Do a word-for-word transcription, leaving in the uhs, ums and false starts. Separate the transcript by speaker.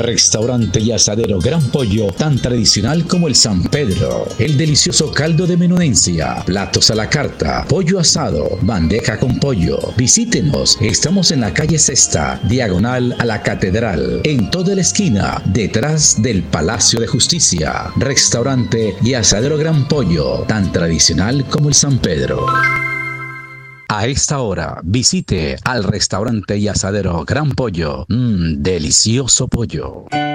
Speaker 1: Restaurante y asadero Gran Pollo, tan tradicional como el San Pedro. El delicioso caldo de menudencia, platos a la carta, pollo asado, bandeja con pollo. Visítenos, estamos en la calle Sexta, diagonal a la Catedral, en toda la esquina, detrás del Palacio de Justicia. Restaurante y asadero Gran Pollo, tan tradicional como el San Pedro. A esta hora, visite al restaurante y asadero Gran Pollo. Mmm, delicioso pollo.